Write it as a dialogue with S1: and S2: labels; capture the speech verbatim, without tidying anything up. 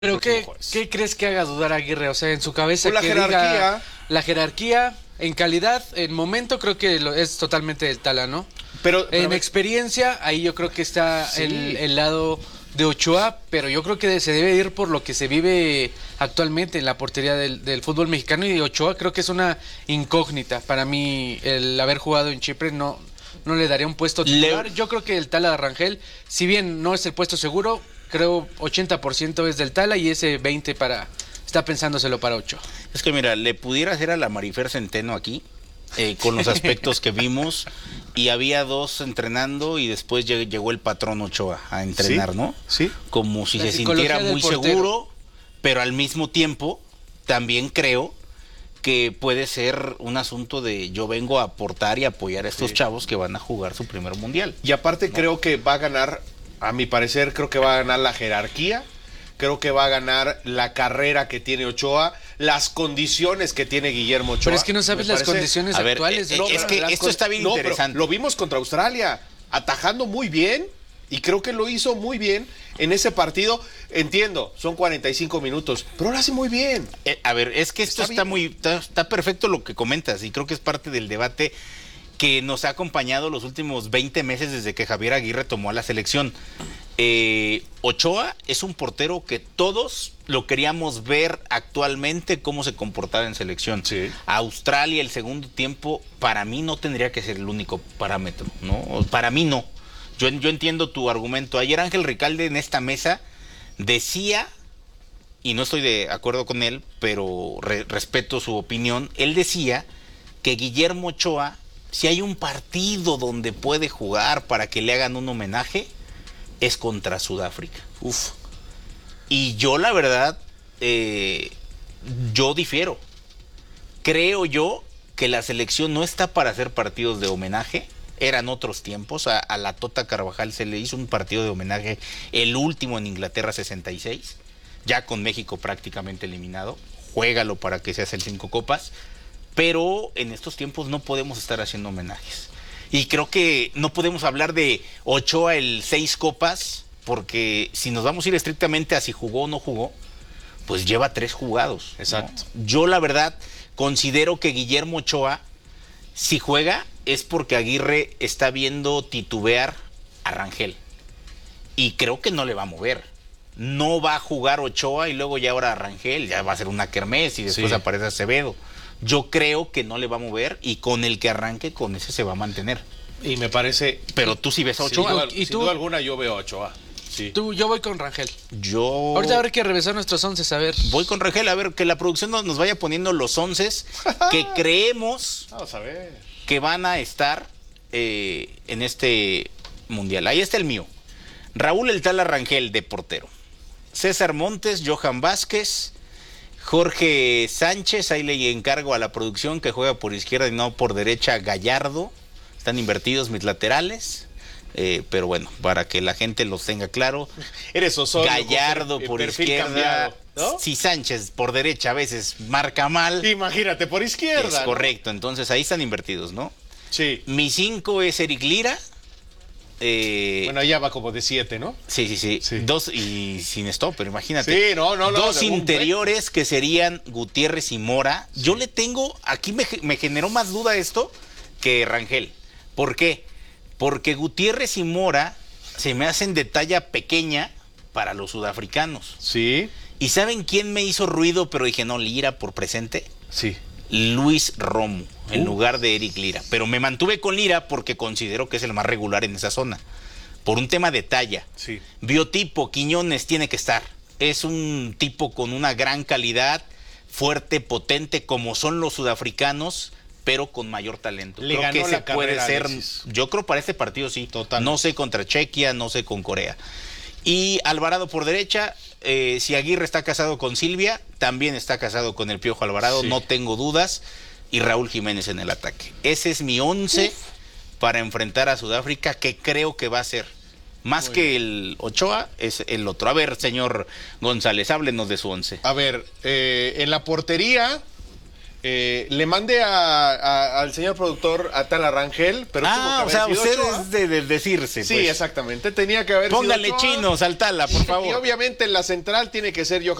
S1: Pero ¿qué, ¿qué crees que haga dudar a Aguirre? O sea, en su cabeza
S2: Pues la
S1: que
S2: jerarquía.
S1: diga la jerarquía, en calidad, en momento creo que lo, es totalmente del Tala, ¿no?
S2: Pero, pero
S1: en
S2: me-
S1: experiencia, ahí yo creo que está
S2: Sí.
S1: el, el lado de Ochoa, pero yo creo que se debe ir por lo que se vive actualmente en la portería del, del fútbol mexicano, y Ochoa creo que es una incógnita. Para mí, el haber jugado en Chipre no, no le daría un puesto titular.
S3: Le-
S1: Yo creo que el Tala de Rangel, si bien no es el puesto seguro, creo ochenta por ciento es del Tala y ese veinte para está pensándoselo para Ochoa.
S3: Es que mira, le pudiera hacer a la Marifer Centeno aquí, eh, con los aspectos que vimos, y había dos entrenando y después lleg- llegó el patrón Ochoa a entrenar,
S2: Sí,
S3: ¿no?
S2: sí.
S3: Como si
S1: La
S3: se
S1: psicología
S3: sintiera
S1: del
S3: muy
S1: portero.
S3: seguro, pero al mismo tiempo también creo que puede ser un asunto de yo vengo a aportar y apoyar a estos
S2: Sí.
S3: chavos que van a jugar su primer mundial.
S2: Y aparte creo que va a ganar, a mi parecer, creo que va a ganar la jerarquía, creo que va a ganar la carrera que tiene Ochoa, las condiciones que tiene Guillermo Ochoa.
S1: Pero es que no sabes
S2: Me
S1: las
S2: parece-
S1: condiciones
S3: A ver,
S1: actuales.
S3: eh,
S1: ¿no?
S3: es que
S1: Las
S3: esto
S1: con-
S3: está bien
S2: No, pero
S3: interesante.
S2: lo vimos contra Australia, atajando muy bien, y creo que lo hizo muy bien en ese partido. Entiendo, son cuarenta y cinco minutos, pero lo hace muy bien.
S3: Eh, a ver, es que esto
S2: Está
S3: está,
S2: bien.
S3: muy, está, está perfecto lo que comentas, y creo que es parte del debate que nos ha acompañado los últimos veinte meses desde que Javier Aguirre tomó a la selección. Eh, Ochoa es un portero que todos lo queríamos ver actualmente cómo se comportaba en selección.
S2: Sí.
S3: Australia, el segundo tiempo, para mí no tendría que ser el único parámetro, ¿no? O Para mí no. Yo, yo entiendo tu argumento. Ayer Ángel Ricalde en esta mesa decía, y no estoy de acuerdo con él, pero re- respeto su opinión, él decía que Guillermo Ochoa, si hay un partido donde puede jugar para que le hagan un homenaje, es contra Sudáfrica.
S2: Uf.
S3: Y yo la verdad, eh, yo difiero. Creo yo que la selección no está para hacer partidos de homenaje. Eran otros tiempos. A, a la Tota Carvajal se le hizo un partido de homenaje, el último en Inglaterra sesenta y seis, ya con México prácticamente eliminado. Juégalo para que se hace el cinco copas. Pero en estos tiempos no podemos estar haciendo homenajes. Y creo que no podemos hablar de Ochoa el seis copas, porque si nos vamos a ir estrictamente a si jugó o no jugó, pues lleva tres jugados, ¿no?
S2: Exacto.
S3: Yo la verdad considero que Guillermo Ochoa, si juega, es porque Aguirre está viendo titubear a Rangel. Y creo que no le va a mover. No va a jugar Ochoa y luego ya ahora Rangel, ya va a ser una kermés y después
S2: Sí.
S3: aparece Acevedo. Yo creo que no le va a mover y con el que arranque, con ese se va a mantener.
S2: Y me parece...
S3: Pero tú sí ves a
S2: Sin
S3: Ochoa.
S2: duda,
S1: ¿Y
S2: sin
S1: tú?
S2: duda alguna yo veo a Ochoa. Sí.
S1: Tú, yo voy con Rangel.
S3: Yo
S1: Ahorita habrá que revisar nuestros once, a ver.
S3: voy con Rangel, a ver, que la producción nos, nos vaya poniendo los once que creemos
S2: Vamos a ver.
S3: que van a estar eh, en este mundial. Ahí está el mío. Raúl El Tala Rangel de portero. César Montes, Johan Vázquez, Jorge Sánchez, ahí le encargo a la producción que juega por izquierda y no por derecha, Gallardo. Están invertidos mis laterales. Eh, pero bueno, para que la gente los tenga claro.
S2: Eres Osorio.
S3: Gallardo
S2: con per-
S3: por
S2: perfil
S3: izquierda.
S2: cambiado, ¿no?
S3: Si Sánchez por derecha a veces marca mal.
S2: Imagínate, por izquierda.
S3: Es
S2: ¿no?
S3: correcto, entonces ahí están invertidos, ¿no?
S2: Sí.
S3: Mi cinco es Eric Lira. Eh,
S2: Bueno, ya va como de siete, ¿no?
S3: sí, sí, sí,
S2: sí.
S3: Dos y sin stop, pero imagínate.
S2: Sí, no, no, no.
S3: Dos
S2: de un-
S3: interiores que serían Gutiérrez y Mora. Yo le tengo, aquí me, me generó más duda esto que Rangel. ¿Por qué? Porque Gutiérrez y Mora se me hacen de talla pequeña para los sudafricanos.
S2: Sí.
S3: ¿Y saben quién me hizo ruido, pero dije, no, Lira por presente?
S2: Sí.
S3: Luis Romo, en
S2: Uh.
S3: lugar de Eric Lira. Pero me mantuve con Lira porque considero que es el más regular en esa zona. Por un tema de talla.
S2: Sí.
S3: Biotipo, Quiñones tiene que estar. Es un tipo con una gran calidad, fuerte, potente, como son los sudafricanos, pero con mayor talento.
S2: Le
S3: creo
S2: ganó
S3: que ese
S2: la
S3: puede
S2: carrera,
S3: ser.
S2: Alexis.
S3: Yo creo para este partido sí.
S2: Total.
S3: No sé contra Chequia, no sé con Corea. Y Alvarado por derecha, eh, si Aguirre está casado con Silvia, también está casado con el Piojo Alvarado,
S2: Sí.
S3: no tengo dudas. Y Raúl Jiménez en el ataque. Ese es mi once para enfrentar a Sudáfrica, que creo que va a ser. Más
S2: Muy
S3: que el Ochoa, es el otro. A ver, señor González, háblenos de su once.
S2: A ver, eh, en la portería, Eh, le mandé a, a- al señor productor a tal Rangel, pero tuvo que
S3: Ah, o
S2: haber
S3: sea,
S2: sido
S3: usted
S2: Ochoa.
S3: es de, de decirse.
S2: Sí,
S3: pues.
S2: exactamente. Tenía que haber
S3: Póngale
S2: sido Ochoa.
S3: chinos al Tala, por
S2: Y
S3: favor.
S2: obviamente en la central tiene que ser Johan